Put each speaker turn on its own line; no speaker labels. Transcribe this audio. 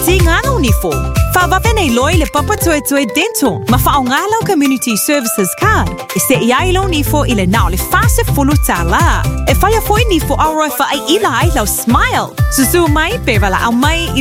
ti ngano nifo. Fa vavene loi le papa toe dento. Ma fa ngalo community services card. Se iailo nifo ile nao le fase fulu tala. E fa ya foi nifo auroi fa ai ilai lau smile. Susu mai pe vala au mai